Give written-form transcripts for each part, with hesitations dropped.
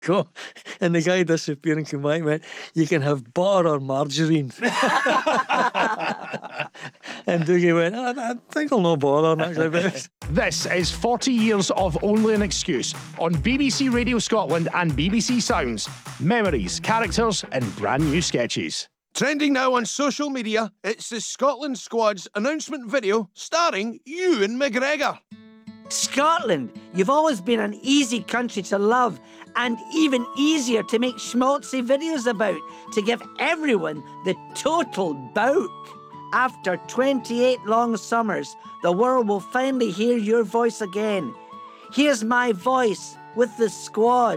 Go. And the guy disappeared and came back and went, you can have butter or margarine. And Dougie went, I think I'll not bother. Actually, but This is 40 years of Only an Excuse on BBC Radio Scotland and BBC Sounds. Memories, characters and brand new sketches. Trending now on social media, it's the Scotland squad's announcement video starring Ewan McGregor. Scotland, you've always been an easy country to love and even easier to make schmaltzy videos about to give everyone the total bout. After 28 long summers, the world will finally hear your voice again. Here's my voice with the squad.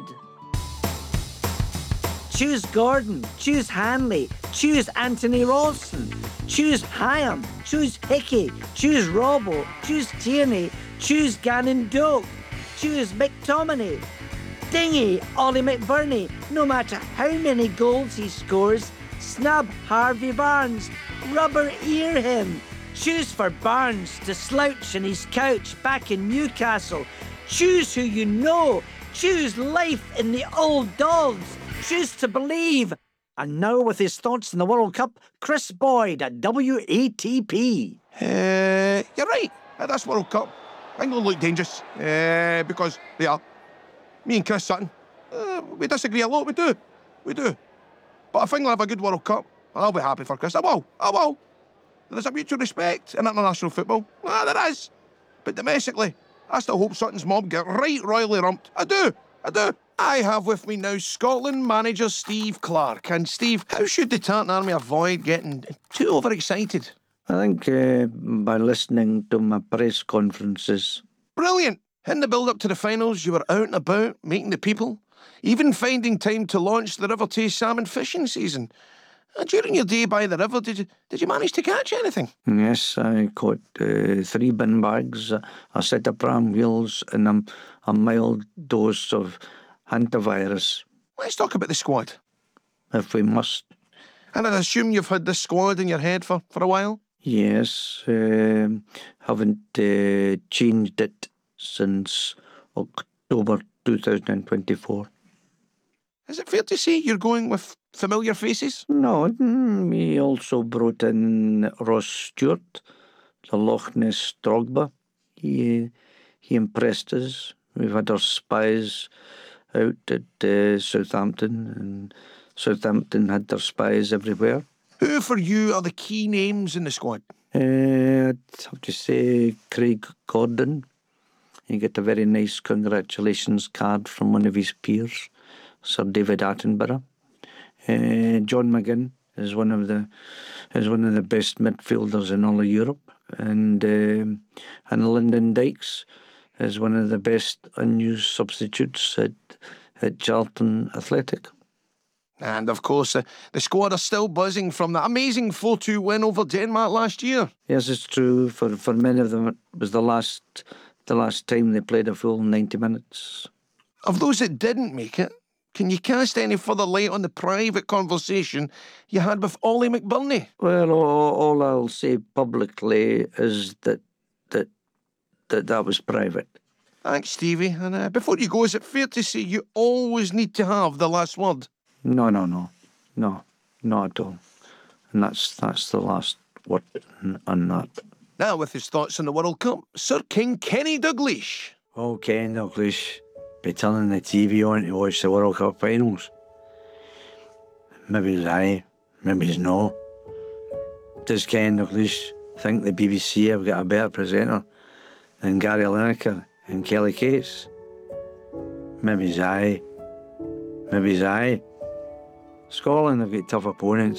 Choose Gordon, choose Hanley, choose Anthony Ralston, choose Hyam, choose Hickey, choose Robbo, choose Tierney, choose Gannon Doak, choose McTominay, Dingy, Ollie McBurney, no matter how many goals he scores, snub Harvey Barnes, rubber ear him, choose for Barnes to slouch in his couch back in Newcastle, choose who you know, choose life in the old dogs, choose to believe. And now with his thoughts in the World Cup, Chris Boyd at WATP. You're right. At this World Cup, England look dangerous because they are. Me and Chris Sutton, we disagree a lot. We do. But if England have a good World Cup, I'll be happy for Chris. I will. There's a mutual respect in international football. There is. But domestically, I still hope Sutton's mob get right royally rumped. I do. I have with me now Scotland manager Steve Clarke. And Steve, how should the Tartan Army avoid getting too overexcited? I think by listening to my press conferences. Brilliant. In the build-up to the finals, you were out and about, meeting the people, even finding time to launch the River Tay salmon fishing season. And during your day by the river, did you manage to catch anything? Yes, I caught 3 bin bags, a set of pram wheels and a mild dose of hantavirus. Let's talk about the squad. If we must. And I assume you've had this squad in your head for a while? Yes, haven't changed it since October 2024. Is it fair to say you're going with familiar faces? No, we also brought in Ross Stewart, the Loch Ness Drogba. He impressed us. We've had our spies out at Southampton, and Southampton had their spies everywhere. Who for you are the key names in the squad? I'd have to say Craig Gordon. He got a very nice congratulations card from one of his peers, Sir David Attenborough. John McGinn is one of the best midfielders in all of Europe, and Lyndon Dykes is one of the best unused substitutes at Charlton Athletic. And of course, the squad are still buzzing from that amazing 4-2 win over Denmark last year. Yes, it's true. For many of them, it was the last time they played a full 90 minutes. Of those that didn't make it, can you cast any further light on the private conversation you had with Ollie McBurney? Well, all I'll say publicly is that was private. Thanks, Stevie. And before you go, is it fair to say you always need to have the last word? No, not at all. And that's the last word on that. Now, with his thoughts on the World Cup, Sir King Kenny Dalglish. Oh, Ken Dalglish, be turning the TV on to watch the World Cup finals. Maybe it's aye, maybe it's no. Does Ken Dalglish think the BBC have got a better presenter than Gary Lineker and Kelly Cates? Maybe it's aye, maybe it's aye. Scotland have got tough opponents.